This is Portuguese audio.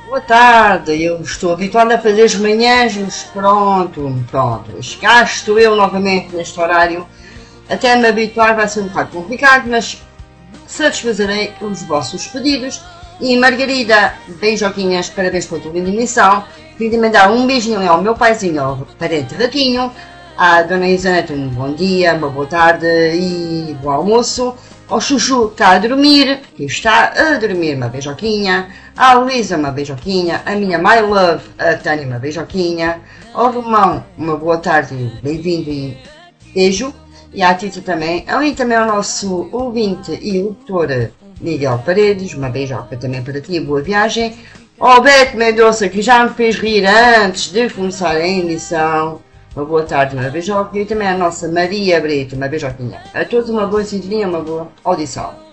Boa tarde, eu estou habituada a fazer as manhãs, mas pronto. Cá estou eu novamente neste horário. Até me habituar vai ser um bocado complicado, mas satisfazerei os vossos pedidos. E Margarida, beijoquinhas, parabéns pela tua linda emissão. Queria mandar um beijinho ao meu paizinho, ao parente ratinho. À Dona Isanete, um bom dia, uma boa tarde e bom almoço. Ao Chuchu, que está a dormir, que está a dormir, uma beijoquinha. À Luísa, uma beijoquinha. A minha My Love, a Tânia, uma beijoquinha. Ao Romão, uma boa tarde e bem-vindo e beijo. E à Tita também. Ali também ao nosso ouvinte e locutor Miguel Paredes, uma beijoca também para ti, boa viagem. Ao Beto Mendonça, que já me fez rir antes de começar a emissão. Uma boa tarde, uma beijoca. E também a nossa Maria Brito, uma beijoquinha. A todos uma boa sintonia, uma boa audição.